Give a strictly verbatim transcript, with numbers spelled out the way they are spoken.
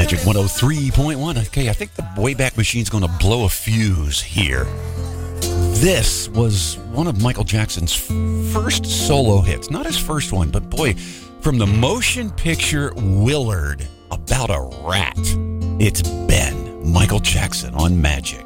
Magic one oh three point one. Okay, I think the Wayback Machine's going to blow a fuse here. This was one of Michael Jackson's first solo hits. Not his first one, but boy, from the motion picture Willard, about a rat. It's Ben, Michael Jackson on Magic.